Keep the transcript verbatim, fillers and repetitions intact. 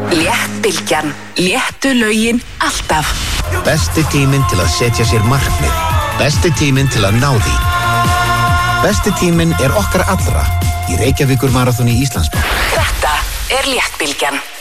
Léttbylgjan. Léttu lögin alltaf. Besti tíminn til að setja sér markmið. Besti tíminn til að ná því. Besti tíminn er okkar allra í Reykjavíkur maraþoni Íslandsbanka. Þetta er Léttbylgjan.